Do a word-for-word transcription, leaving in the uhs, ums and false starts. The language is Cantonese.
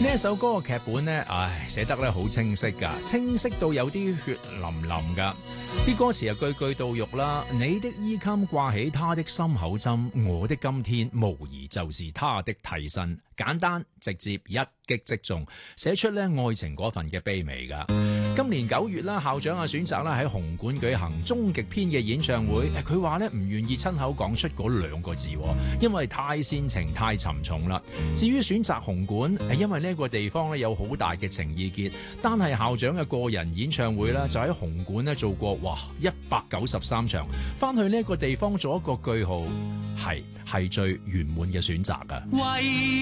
呢首歌嘅劇本呢，唉，寫得咧好清晰噶，清晰到有啲血淋淋噶。啲歌詞啊句句到肉啦，你的衣襟掛起他的心口針，我的今天無疑就是他的替身。簡單直接，一擊即中，寫出咧愛情嗰份嘅卑微噶。今年九月啦，校長啊選擇啦喺紅館舉行終極篇嘅演唱會，佢話咧唔願意親口講出嗰兩個字，因為太煽情太沉重啦。至於選擇紅館，係因為呢個地方咧有好大嘅情意結，單係校長嘅個人演唱會啦，就喺紅館咧做過，哇一百九十三場，翻去呢個地方做一個句號，係係最圓滿嘅選擇噶。